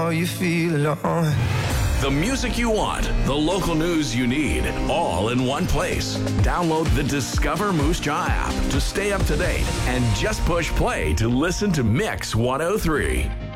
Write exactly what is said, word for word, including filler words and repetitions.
How you feel alone. The music you want, the local news you need, all in one place. Download the Discover Moose Jaw app to stay up to date and just push play to listen to Mix one oh three.